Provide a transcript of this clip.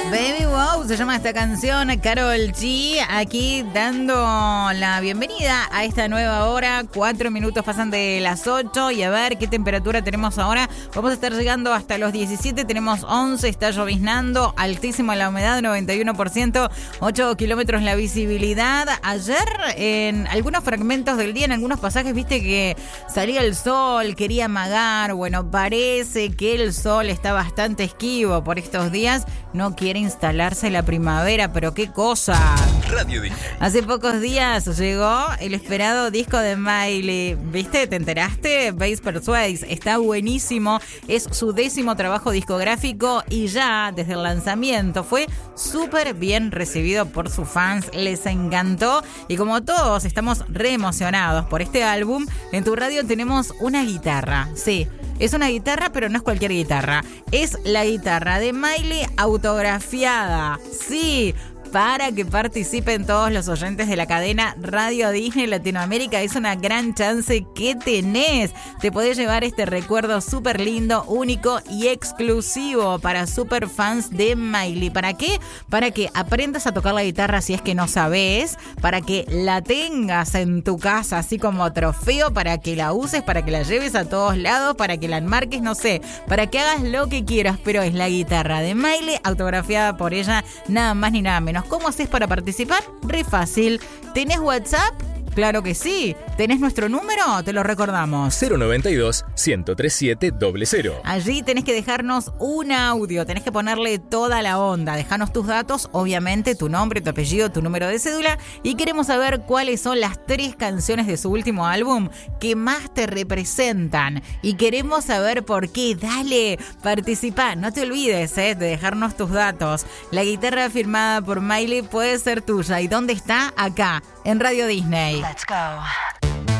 Baby Wow se llama esta canción. Karol G aquí dando la bienvenida a esta nueva hora. 4 minutos pasan de las 8 y a ver qué temperatura tenemos ahora. Vamos a estar llegando hasta los 17, tenemos 11, está lloviznando, altísima la humedad, 91%, 8 kilómetros la visibilidad. Ayer en algunos fragmentos del día, en algunos pasajes, viste que salía el sol, quería amagar. Bueno, parece que el sol está bastante esquivo por estos días. No quiere instalarse la primavera, pero qué cosa. Radio Disney. Hace pocos días llegó el esperado disco de Miley. ¿Viste? ¿Te enteraste? Base Persuades. Está buenísimo. Es su 10º trabajo discográfico y ya desde el lanzamiento fue súper bien recibido por sus fans. Les encantó. Y como todos estamos re emocionados por este álbum, en tu radio tenemos una guitarra. Sí. Es una guitarra, pero no es cualquier guitarra. Es la guitarra de Miley autografiada. Sí, para que participen todos los oyentes de la cadena Radio Disney Latinoamérica. Es una gran chance que tenés. Te podés llevar este recuerdo súper lindo, único y exclusivo para super fans de Miley. ¿Para qué? Para que aprendas a tocar la guitarra si es que no sabés, para que la tengas en tu casa así como trofeo, para que la uses, para que la lleves a todos lados, para que la enmarques, no sé, para que hagas lo que quieras, pero es la guitarra de Miley autografiada por ella, nada más ni nada menos. ¿Cómo haces para participar? Re fácil. ¿Tenés WhatsApp? Claro que sí. ¿Tenés nuestro número? Te lo recordamos. 092-103700. Allí tenés que dejarnos un audio, tenés que ponerle toda la onda. Dejanos tus datos, obviamente, tu nombre, tu apellido, tu número de cédula. Y queremos saber cuáles son las 3 canciones de su último álbum que más te representan. Y queremos saber por qué. Dale, participa. No te olvides de dejarnos tus datos. La guitarra firmada por Miley puede ser tuya. ¿Y dónde está? Acá, en Radio Disney. Let's go.